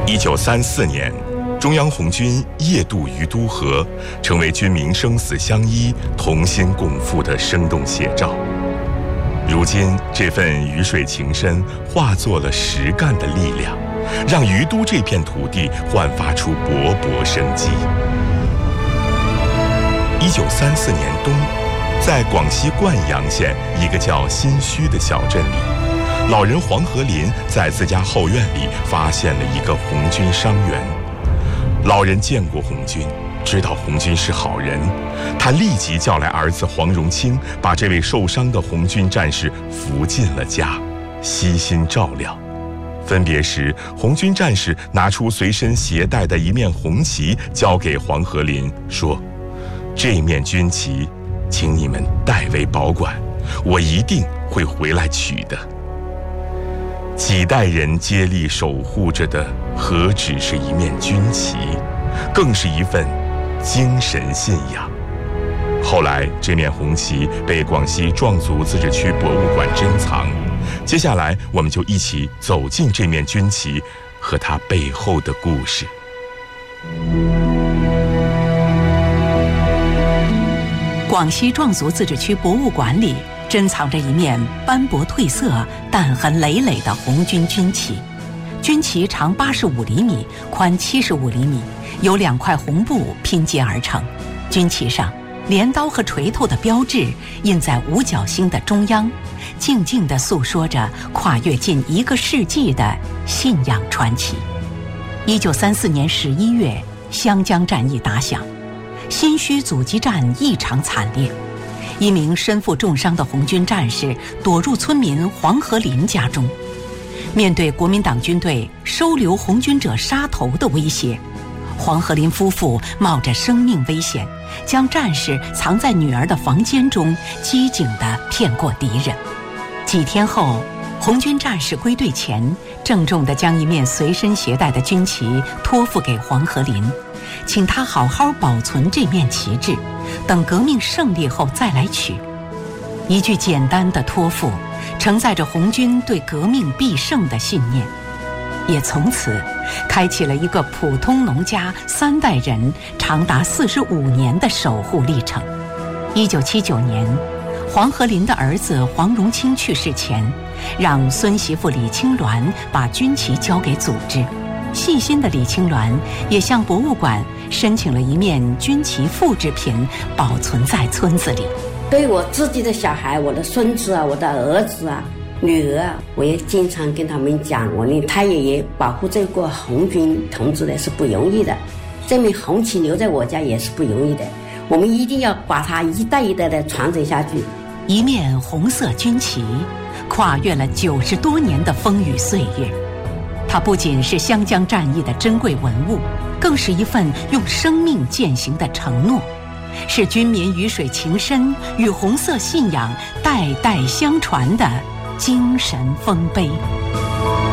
1934年，中央红军夜渡于都河，成为军民生死相依、同心共赴的生动写照。如今，这份鱼水情深化作了实干的力量，让于都这片土地焕发出勃勃生机。1934年冬，在广西灌阳县一个叫新圩的小镇里，老人黄和林在自家后院里发现了一个红军伤员。老人见过红军，知道红军是好人，他立即叫来儿子黄荣清，把这位受伤的红军战士扶进了家，悉心照料。分别时，红军战士拿出随身携带的一面红旗，交给黄和林，说：“这面军旗，请你们代为保管，我一定会回来取的。”几代人接力守护着的，何止是一面军旗，更是一份精神信仰。后来，这面红旗被广西壮族自治区博物馆珍藏。接下来，我们就一起走进这面军旗和它背后的故事。 广西壮族自治区博物馆里珍藏着一面斑驳褪色、弹痕累累的红军军旗。军旗长85厘米，宽75厘米，由2块红布拼接而成。军旗上，镰刀和锤头的标志印在五角星的中央，静静地诉说着跨越近1个世纪的信仰传奇。1934年11月，湘江战役打响，新圩阻击战异常惨烈。一名身负重伤的红军战士躲入村民黄和林家中，面对国民党军队收留红军者杀头的威胁，黄和林夫妇冒着生命危险，将战士藏在女儿的房间中，机警地骗过敌人。几天后，红军战士归队前，郑重地将一面随身携带的军旗托付给黄和林，请他好好保存这面旗帜，等革命胜利后再来取。一句简单的托付，承载着红军对革命必胜的信念，也从此开启了一个普通农家3代人长达45年的守护历程。1979年，黄和林的儿子黄荣清去世前，让孙媳妇李青鸾把军旗交给组织。细心的李青鸾也向博物馆申请了一面军旗复制品，保存在村子里。 对我自己的小孩，我的孙子啊，我的儿子啊，女儿啊，我也经常跟他们讲，我令太爷爷保护这个红军同志的是不容易的，这面红旗留在我家也是不容易的，我们一定要把它一代一代的传承下去。 一面红色军旗，跨越了90多年的风雨岁月。它不仅是湘江战役的珍贵文物，更是一份用生命践行的承诺，是军民鱼水情深与红色信仰代代相传的精神丰碑。